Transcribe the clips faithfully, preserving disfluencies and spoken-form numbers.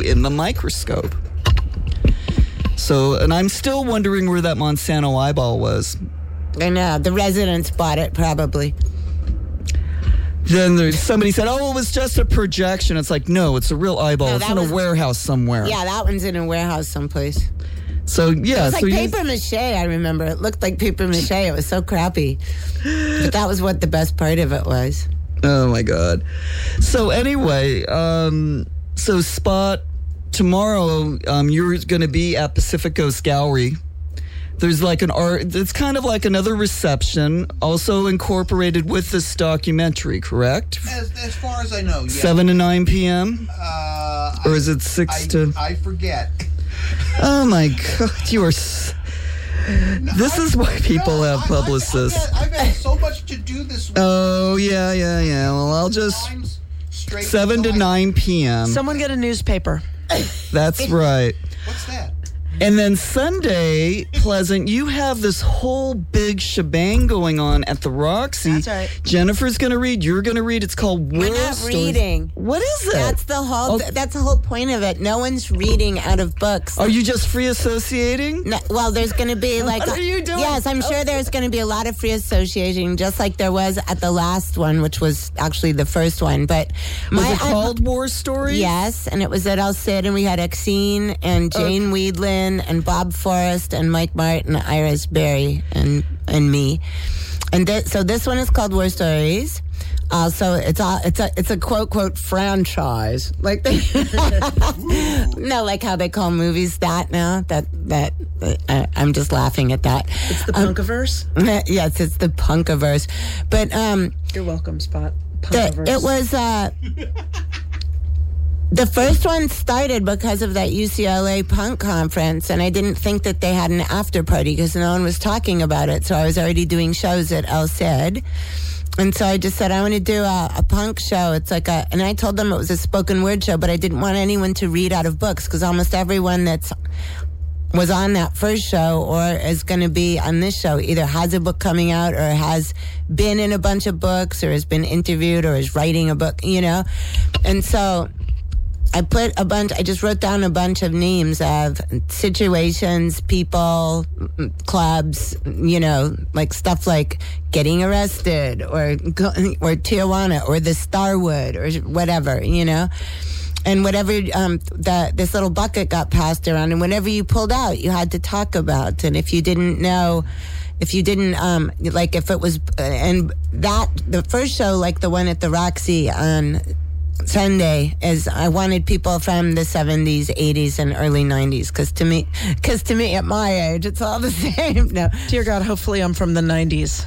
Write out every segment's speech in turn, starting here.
in the microscope. So, and I'm still wondering where that Monsanto eyeball was. I know. The residents bought it, probably. Then there's somebody said, oh, it was just a projection. It's like, no, it's a real eyeball. No, it's that in was- a warehouse somewhere. Yeah, that one's in a warehouse someplace. So, yeah. It was like so paper you, mache, I remember. It looked like paper mache. It was so crappy. But that was what the best part of it was. Oh, my God. So, anyway, um, so Spot, tomorrow um, you're going to be at Pacific Coast Gallery. There's like an art, it's kind of like another reception, also incorporated with this documentary, correct? As, as far as I know, yeah. seven to nine p.m.? Uh, Or I- is it six I, to... I forget. Oh, my God. You are... S- this I- is why people no, have I- I've- publicists. I've, had, I've had so much to do this week. Oh, yeah, yeah, yeah. Well, I'll just... Times straight seven to so I- nine p.m. Someone get a newspaper. That's right. What's that? And then Sunday, Pleasant, you have this whole big shebang going on at the Roxy. That's right. Jennifer's going to read. You're going to read. It's called World We're not Stories. reading. What is it? That's the whole. Oh. That's the whole point of it. No one's reading out of books. Are you just free associating? No, well, there's going to be like. What are you doing? Yes, I'm sure there's going to be a lot of free associating, just like there was at the last one, which was actually the first one. But Was my it called War Stories? Yes, and it was at El Cid, and we had Exene and Jane Weedlin and Bob Forrest and Mike Martin, Iris Berry, and and me. And th- so this one is called War Stories. Also, it's a it's a it's a quote quote franchise, like they no, like how they call movies that now. That that uh, I'm just laughing at that. It's the Um, Punkiverse. yes, it's the Punkiverse, but um. You're welcome, Spot. The, Punkiverse. it was uh, the first one started because of that U C L A punk conference, and I didn't think that they had an after party because no one was talking about it. So I was already doing shows at El Cid. And so I just said, I want to do a, a punk show. It's like a, and I told them it was a spoken word show, but I didn't want anyone to read out of books because almost everyone that's was on that first show or is going to be on this show either has a book coming out or has been in a bunch of books or has been interviewed or is writing a book, you know? And so I put a bunch, I just wrote down a bunch of names of situations, people, clubs, you know, like stuff like getting arrested or, or Tijuana or the Starwood or whatever, you know? And whatever um, the, this little bucket got passed around, and whatever you pulled out, you had to talk about. And if you didn't know, if you didn't, um, like if it was, and that, the first show, like the one at the Roxy on Sunday, is I wanted people from the seventies, eighties, and early nineties. Because to me, because to me, at my age, it's all the same. No. Dear God, hopefully I'm from the nineties.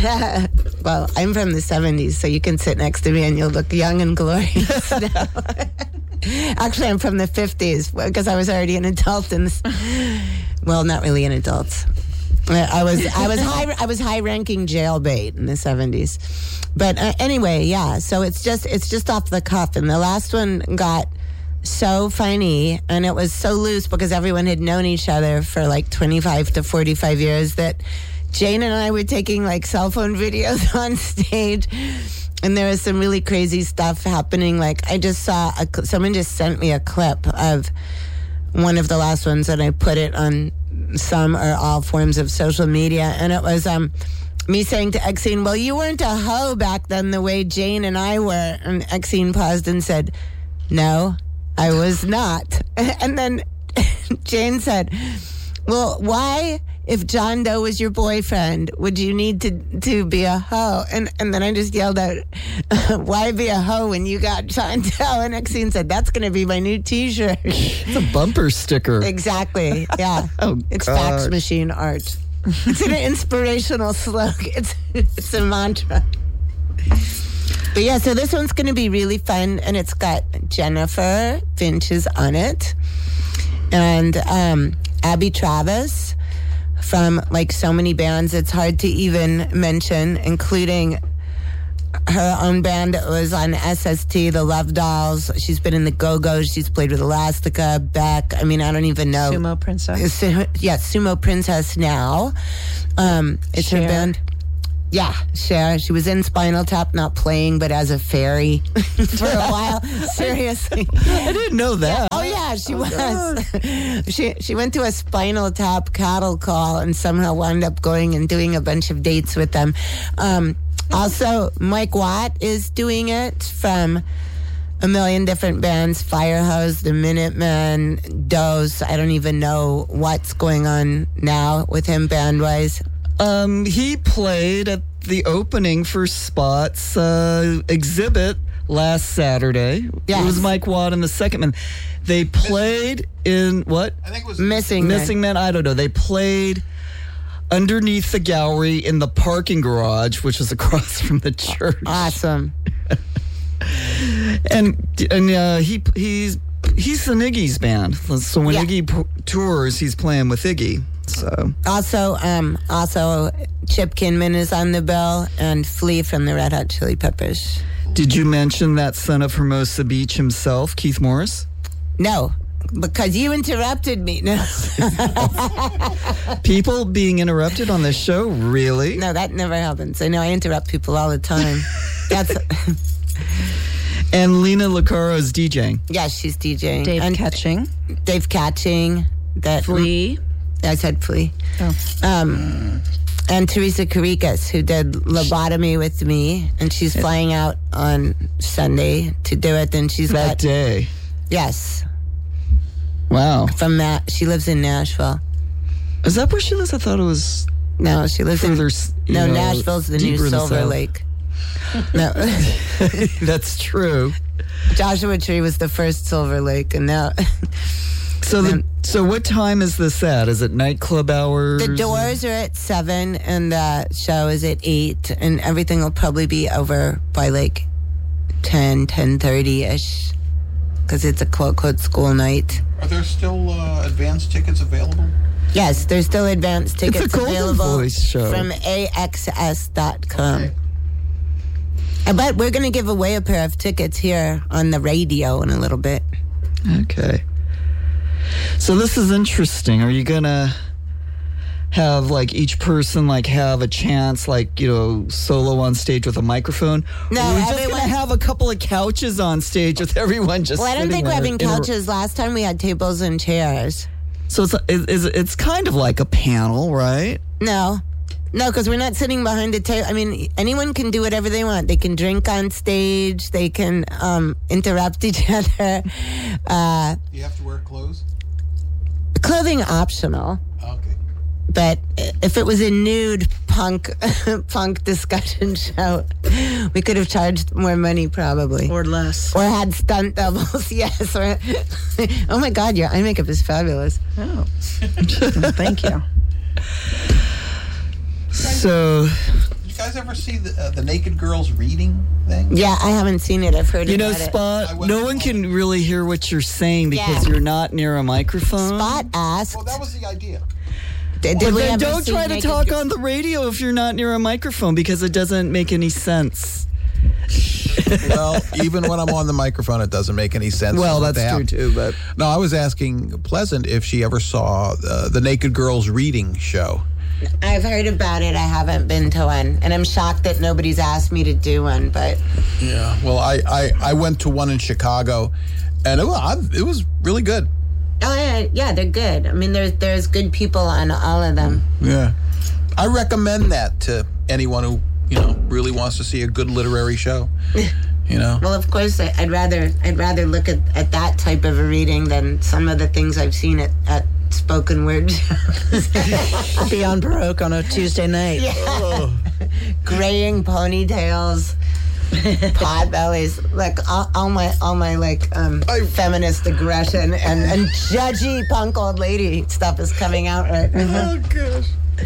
Well, I'm from the seventies, so you can sit next to me and you'll look young and glorious now. Actually, I'm from the fifties because I was already an adult in this. Well, not really an adult. I was I was high I was high ranking jailbait in the seventies. But uh, anyway, yeah. So it's just it's just off the cuff, and the last one got so funny, and it was so loose because everyone had known each other for like twenty-five to forty-five years that Jane and I were taking like cell phone videos on stage. And there was some really crazy stuff happening. Like I just saw, a, someone just sent me a clip of one of the last ones, and I put it on some or all forms of social media. And it was um, me saying to Exene, well, you weren't a hoe back then the way Jane and I were. And Exene paused and said, no, I was not. And then Jane said, well, why, if John Doe was your boyfriend, would you need to, to be a hoe? And and then I just yelled out, why be a hoe when you got John Doe? And Exene said, that's going to be my new T-shirt. It's a bumper sticker. Exactly, yeah. Oh, it's God. fax machine art. It's an inspirational slogan. It's, it's a mantra. But yeah, so this one's going to be really fun, and it's got Jennifer Finch is on it, and um, Abby Travis from like so many bands it's hard to even mention, including her own band that was on S S T, the Love Dolls. She's been in the Go-Go's. She's played with Elastica, Beck. I mean, I don't even know. Sumo Princess. Su- yeah, Sumo Princess now. Um, it's Cher. her band. Yeah, Cher. She was in Spinal Tap, not playing, but as a fairy for a while. Seriously. I didn't know that. Oh, yeah. Yeah, she was. she she went to a Spinal Tap cattle call and somehow wound up going and doing a bunch of dates with them. Um, also, Mike Watt is doing it from a million different bands: Firehose, the Minutemen, Dose. I don't even know what's going on now with him band-wise. Um, he played at the opening for Spot's uh, exhibit last Saturday. Yes. It was Mike Watt and the Second Man. They played in what? I think it was Missing Men. Missing Men. I don't know. They played underneath the gallery in the parking garage, which was across from the church. Awesome. And and uh, he he's he's in Iggy's band. So when Yeah. Iggy p- tours, he's playing with Iggy. So Also, um, also Chip Kinman is on the bill, and Flea from the Red Hot Chili Peppers. did you mention that son of Hermosa Beach himself, Keith Morris? No, because you interrupted me. No, People being interrupted on this show, really? no, that never happens. I know I interrupt people all the time. That's And Lena Lucaro's DJing. yeah, she's DJing. Dave and Catching. Dave Catching. That Flea. I said Flea. Oh. Um, and Teresa Carikas, who did Lobotomy with me, and she's flying out on Sunday to do it. Then she's That got day. yes Wow. from that. She lives in Nashville. Is that where she lives? I thought it was No, she lives further. in s- you no know, Nashville's the new deeper in the Silver south. Lake. No, That's true. Joshua Tree was the first Silver Lake, and now So the so what time is this at? Is it nightclub hours? the doors are at seven, and the show is at eight, and everything will probably be over by like ten, ten thirty ish, because it's a quote quote school night. Are there still uh, advance tickets available? Yes, there's still advance It's a tickets Golden available Voice show. from A X S dot com. Okay. I bet we're going to give away a pair of tickets here on the radio in a little bit. Okay. So this is interesting. Are you gonna have like each person like have a chance, like, you know, solo on stage with a microphone? No, or are we just everyone- gonna have a couple of couches on stage with everyone just Well, I don't sitting think we're there having in a- couches. Last time we had tables and chairs. So it's, it's it's kind of like a panel, right? No. No, because we're not sitting behind a table. I mean, anyone can do whatever they want. They can drink on stage. They can um, interrupt each other. Uh, Do you have to wear clothes? clothing optional. Okay. But if it was a nude punk punk discussion show, we could have charged more money probably. Or less. Or had stunt doubles, yes. Or, oh my God, your eye makeup is fabulous. Oh. Thank you. So Did you guys ever see the, uh, the Naked Girls reading thing? Yeah, I haven't seen it. I've heard you know, about it. I Spot, went no to one one. can really hear what you're saying because Yeah. you're not near a microphone. Spot asked. Well, that was the idea. Did, But did we then ever don't see try to Naked talk Girl- on the radio if you're not near a microphone because it doesn't make any sense. Well, even when I'm on the microphone, it doesn't make any sense. Well, for that's the true app. too, but No, I was asking Pleasant if she ever saw uh, the Naked Girls reading show. I've heard about it. I haven't been to one. And I'm shocked that nobody's asked me to do one, but Yeah. Well, I, I, I went to one in Chicago, and it was, it was really good. oh yeah, yeah, they're good. I mean, there's there's good people on all of them. Yeah. I recommend that to anyone who, you know, really wants to see a good literary show. You know? Well, of course, I- I'd rather I'd rather look at, at that type of a reading than some of the things I've seen at, at spoken word shows. Beyond Baroque on a Tuesday night. Graying ponytails, pot bellies, like all, all my all my like um, I- feminist aggression and, and judgy punk old lady stuff is coming out right now. Oh, gosh.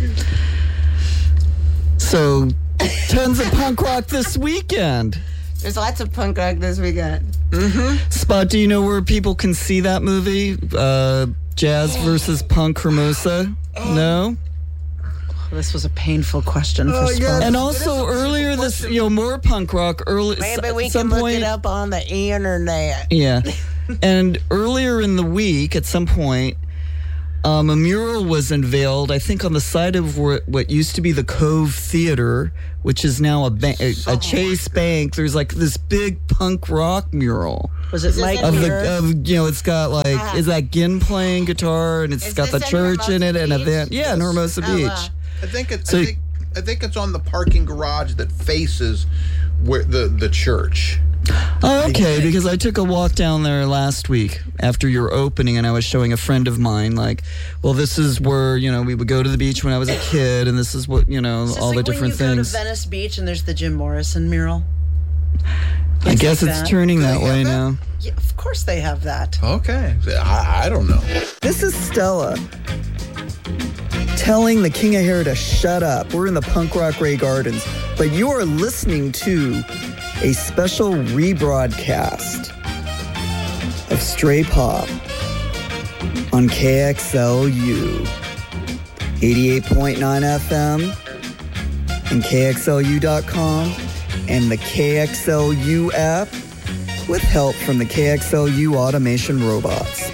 so tons of punk rock this weekend. There's lots of punk rock this weekend. Spot, do you know where people can see that movie? Uh, Jazz versus Punk Hermosa? No? This was a painful question for Spot. And also earlier this, you know, more punk rock. Early, Maybe s- we at some can look point, it up on the internet. Yeah. And earlier in the week, at some point, um, a mural was unveiled, I think, on the side of where, what used to be the Cove Theater, which is now a, ba- a, a Chase Bank. There's like this big punk rock mural. Was it Mike Of Muir? the, of, you know, it's got like, Uh-huh. is that Ginn playing guitar, and it's Is got the this in church in it Hermosa and a Beach? van. Yeah, in Hermosa Oh, Beach. wow. I think it, So- I think I think it's on the parking garage that faces where the the church. Oh, okay, because I took a walk down there last week after your opening, and I was showing a friend of mine, like, well, this is where, you know, we would go to the beach when I was a kid, and this is what, you know, Is this all the like different when you things. go to Venice Beach and there's the Jim Morrison mural? I It's guess like it's that. turning Do that they have way that? now. Yeah, of course they have that. Okay, I, I don't know. This is Stella telling the King of Hair to shut up. We're in the Punk Rock Ray Gardens, but you are listening to a special rebroadcast of Stray Pop on K X L U eighty-eight point nine F M and K X L U dot com and the K X L U app with help from the K X L U automation robots.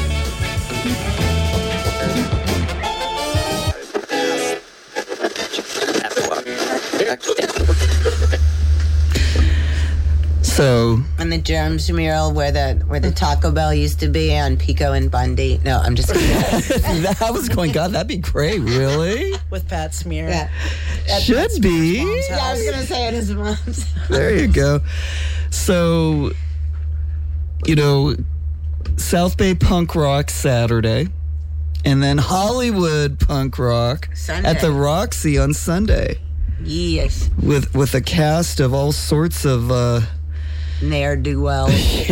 So, And the Germs mural where the where the Taco Bell used to be on Pico and Bundy. No, I'm just kidding. that was going, God, that'd be great, really? With Pat Smear. Yeah. At Should Pat Smear's be. mom's Yeah, I was house. gonna say it is mom's. There you go. So, you know, South Bay Punk Rock Saturday, and then Hollywood Punk Rock Sunday. at the Roxy on Sunday Yes. with with a cast of all sorts of uh Ne'er do well.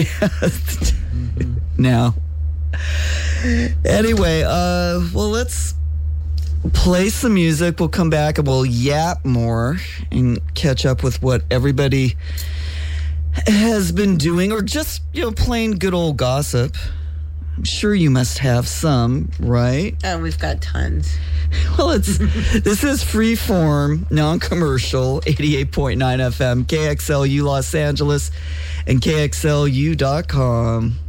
now. Anyway, uh well, let's play some music. We'll come back and we'll yap more and catch up with what everybody has been doing, or just, you know, plain good old gossip. I'm sure you must have some, right? Oh, we've got tons. Well, it's this is freeform, non-commercial, eighty-eight point nine F M, K X L U Los Angeles, and K X L U dot com.